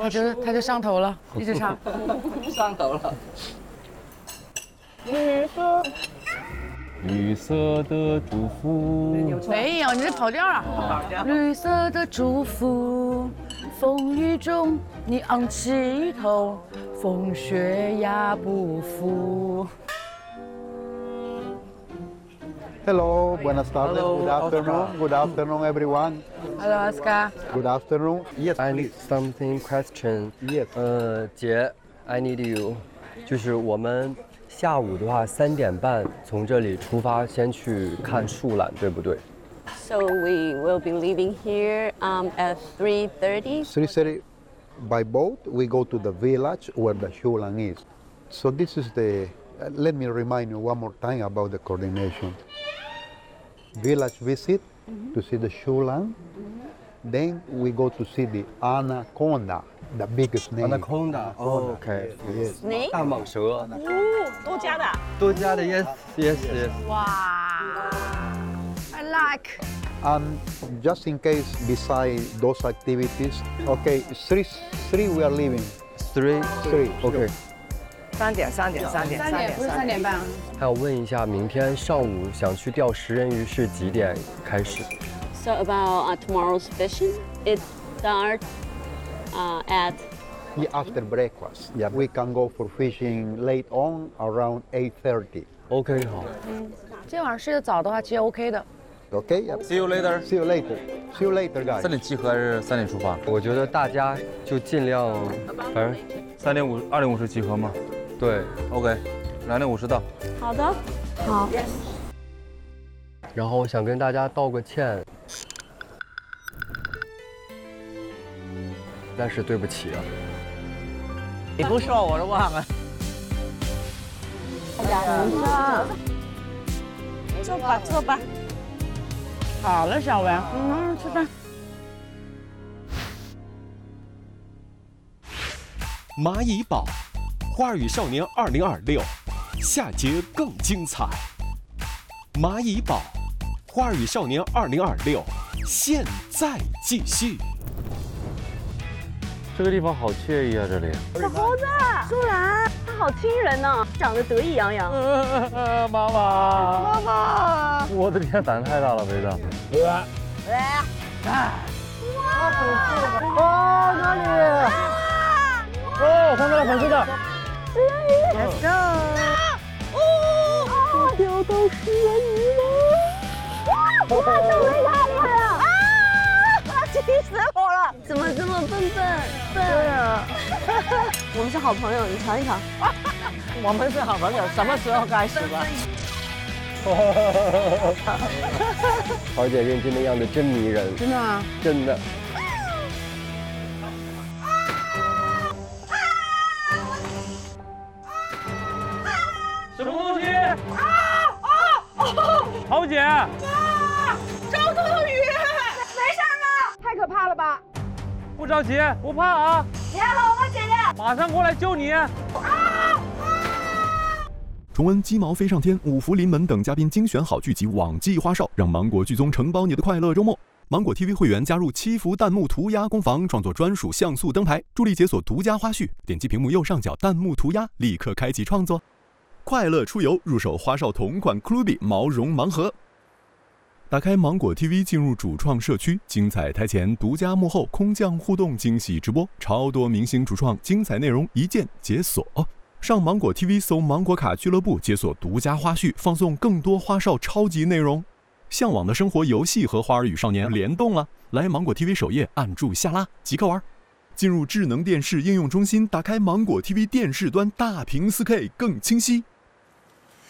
他就上头了，一直唱。 上头了。 绿色的祝福。 没有，你这跑调了。绿色的祝福，风雨中你昂起头，风雪压不服。 Hello, buenas tardes. Hello, Good afternoon. Oscar. Good afternoon, everyone. Hello, Oscar. Good afternoon. Yes, I need something question. Yes. 姐 ，I need you。就是我们下午的话3点半从这里出发，先去看树懒，对不对？ So we will be leaving here at 3:30. 3:30 by boat, we go to the village where the Shulan is. So this is the, let me remind you one more time about the coordination. Village visit to see the Shulan. Then we go to see the anaconda, the biggest snake. Anaconda. OK. Yes. Snake? 大蟒蛇。 多加的。 多加的 yes。 哇 I like. Just in case, beside those activities, okay, three we are leaving. Three. OK。 3点，不是3点半。 还有问一下，明天上午想去钓食人鱼是几点开始？ So about tomorrow's fishing, it starts at Yeah, after breakfast. Yeah, we can go for fishing late on around 8:30. OK， 好。 今天晚上睡得早的话，其实 OK 的。 Okay. Yeah. See you later. See you later. See you later, guys. 3点集合还是3点出发我觉得大家就尽量，反正 ？2点50集合吗对。 ？OK， 2点50到。 好的，好。 然后我想跟大家道个歉，但是对不起啊。 你不说我都忘了。 坐吧。 好了，小文，吃饭。 蚂蚁堡，花儿与少年2026，下节更精彩。蚂蚁堡，花儿与少年2026，现在继续。 这个地方好惬意啊，这里。 小猴子，树懒，它好亲人呢，长得得意洋洋。 妈妈，我的天，胆太大了，肥子。 哦，哪里？哦，看到了，粉色的。Let's go。 哦，钓到食人鱼了！哇，小妹太厉害了！气死我了！怎么这么笨？对啊，我们是好朋友，你尝一尝。 我们是好朋友，什么时候开始的？ 桃姐认真的样子真迷人。 真的吗？ 真的。 什么东西？桃姐， 周冬雨，没事吗？太可怕了吧！ 不着急，不怕啊！ 你还好吗，姐姐？ 马上过来救你。 重温《鸡毛飞上天》《五福临门》等嘉宾精选好剧集，网季花少，让芒果剧综承包你的快乐周末。芒果 TV 会员加入7福弹幕涂鸦工坊，创作专属像素灯牌，助力解锁独家花絮。点击屏幕右上角弹幕涂鸦，立刻开启创作。快乐出游，入手花少同款 Clubby 毛绒盲盒。打开芒果 TV， 进入主创社区，精彩台前，独家幕后，空降互动，惊喜直播，超多明星主创，精彩内容一键解锁。上芒果 TV 搜芒果卡俱乐部，解锁独家花絮，放送更多花少超级内容。向往的生活游戏和花儿与少年联动了，来芒果 TV 首页按住下拉即刻玩。进入智能电视应用中心，打开芒果 TV 电视端，大屏 4K 更清晰。